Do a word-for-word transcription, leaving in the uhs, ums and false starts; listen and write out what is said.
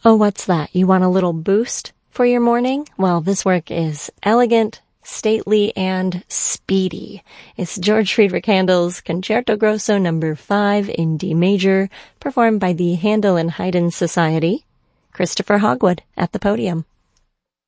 Oh, what's that? You want a little boost for your morning? Well, this work is elegant, stately, and speedy. It's George Friedrich Handel's Concerto Grosso number five in D major, performed by the Handel and Haydn Society. Christopher Hogwood at the podium.